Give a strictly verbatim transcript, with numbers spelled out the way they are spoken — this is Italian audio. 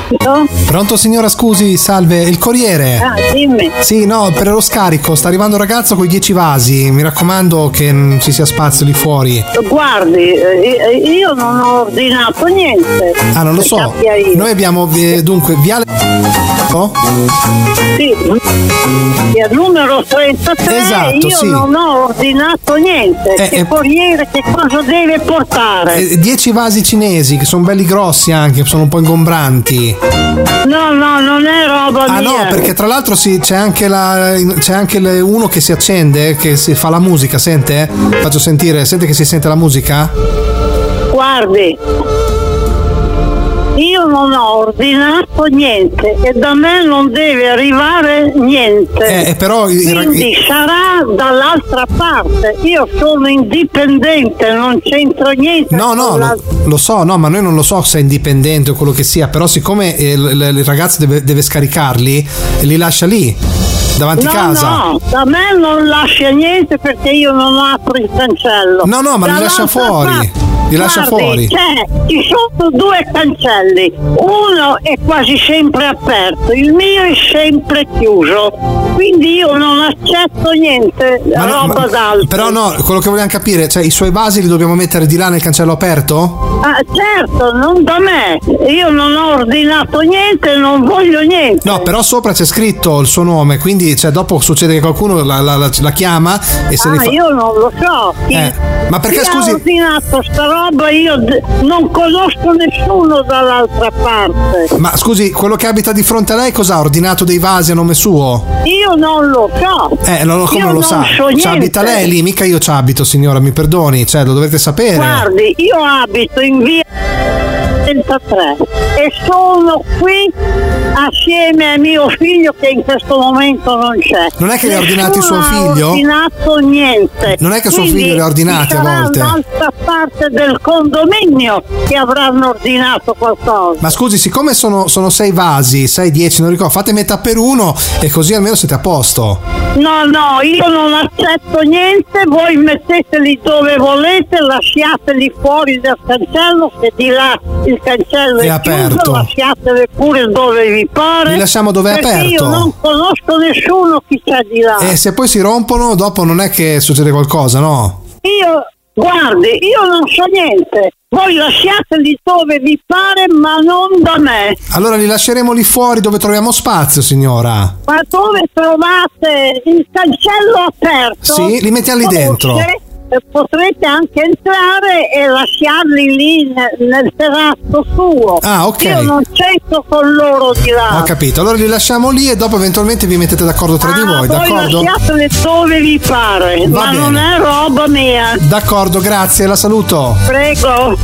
No? Pronto signora, scusi, salve, il corriere. Ah, dimmi. Sì, no, per lo scarico, sta arrivando un ragazzo con i dieci vasi, mi raccomando che non ci sia spazio lì fuori. Guardi, eh, io non ho ordinato niente. Ah, non lo so. Noi abbiamo, eh, dunque, viale... Oh? Sì, il numero trentatré, esatto, io sì. non ho ordinato niente. Eh, che eh, corriere che cosa deve portare? Eh, dieci vasi cinesi, che sono belli grossi anche, sono un po' ingombranti. No, no, non è roba Ah mia. no, perché tra l'altro sì, c'è anche la c'è anche le, uno che si accende, che si fa la musica, sente? Faccio sentire, sente che si sente la musica? Guardi, io non ho ordinato niente e da me non deve arrivare niente. Eh, però quindi i... sarà dall'altra parte. Io sono indipendente, non c'entro niente. No, no, lo, lo so, no, ma noi non lo so se è indipendente o quello che sia, però siccome eh, il, il ragazzo deve, deve scaricarli, li lascia lì davanti no, casa. No, da me non lascia niente perché io non apro il cancello. No, no, ma li lascia fuori. Parte. Li lascia Guardi, fuori. C'è, ci sono due cancelli, uno è quasi sempre aperto, il mio è sempre chiuso, quindi io non accetto niente ma roba no, ma, d'altro. Però no, quello che vogliamo capire, cioè i suoi vasi li dobbiamo mettere di là nel cancello aperto? Ah, certo, non da me, io non ho ordinato niente, non voglio niente. No, però sopra c'è scritto il suo nome, quindi cioè, dopo succede che qualcuno la, la, la, la chiama e se ah, ne fa... io non lo so. Chi, eh, ma perché chi scusi? ha ordinato sta roba io d- non conosco nessuno dall'altra parte. Ma scusi, quello che abita di fronte a lei cosa ha ordinato dei vasi a nome suo? Io non lo so. Eh, non, come io non lo non sa? So ci abita lei lì, mica io ci abito, signora, mi perdoni, cioè lo dovete sapere. Guardi, io abito in via trentatré e sono qui assieme a mio figlio che in questo momento non c'è. Non è che li ha ordinati suo figlio? Non ha ordinato niente. Non è che suo Quindi figlio li ha ordinati a volte? Sarà un'altra parte del condominio che avranno ordinato qualcosa. Ma scusi, siccome sono, sono sei vasi, sei, dieci, non ricordo, fate metà per uno e così almeno siete a posto. No, no, io non accetto niente, voi metteteli dove volete, lasciateli fuori dal cancello, se di là il cancello è, è aperto. Chiuso, lasciateli pure dove vi pare. Li lasciamo dove è aperto. Io non conosco nessuno chi c'è di là. E se poi si rompono, dopo non è che succede qualcosa, no? Io, guardi, io non so niente. Voi lasciateli dove vi pare, ma non da me. Allora li lasceremo lì fuori dove troviamo spazio, signora. Ma dove trovate il cancello aperto? Sì, li mettiamo lì dentro. Potrete anche entrare e lasciarli lì nel, nel terrazzo suo. Ah, ok. Io non c'entro con loro di là. Ho capito, allora li lasciamo lì e dopo eventualmente vi mettete d'accordo tra ah, di voi, voi d'accordo? lasciatele dove vi pare, Va ma bene. non è roba mia. D'accordo, grazie, la saluto. Prego.